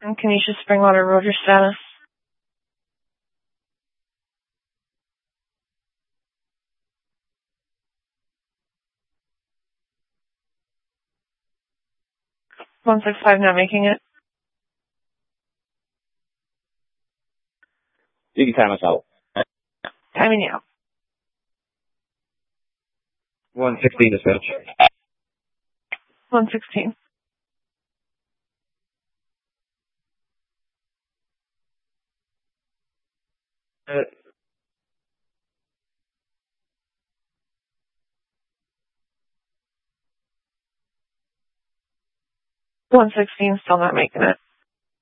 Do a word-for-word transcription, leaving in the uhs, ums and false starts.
And Canisius Springwater Road, your status. one six five not making it. You can time us out. Timing you. one sixteen dispatch. one sixteen. Uh, one sixteen still not making it.